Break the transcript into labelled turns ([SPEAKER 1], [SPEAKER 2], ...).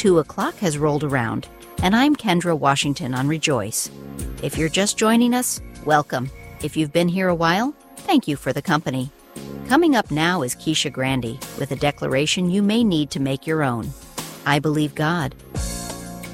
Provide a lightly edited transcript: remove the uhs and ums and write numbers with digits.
[SPEAKER 1] 2 o'clock has rolled around, and I'm Kendra Washington on Rejoice. If you're just joining us, welcome. If you've been here a while, thank you for the company. Coming up now is Keisha Grandy with a declaration you may need to make your own. I believe God.